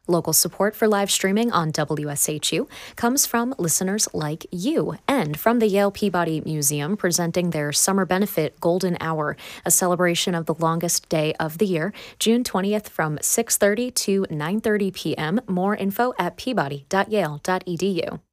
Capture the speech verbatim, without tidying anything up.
Local support for live streaming on W S H U comes from listeners like you and from the Yale Peabody Museum presenting their Summer Benefit Golden Hour, a celebration of the longest day of the year, June twentieth from six thirty to nine thirty p.m. More info at peabody dot yale dot e d u.